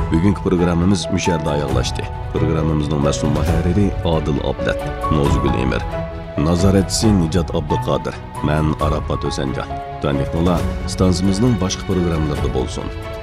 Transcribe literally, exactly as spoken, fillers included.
Bugungi programmamiz musharda oyoqlashdi. Programmamizning mas'ul muharriri Odil Ablat, Nozgul Emir, nazoratchisi Nijat Abduqodir, men Arafat O'sanjon. Tanitnolar stansimizning boshqa programmalarida bo'lsin.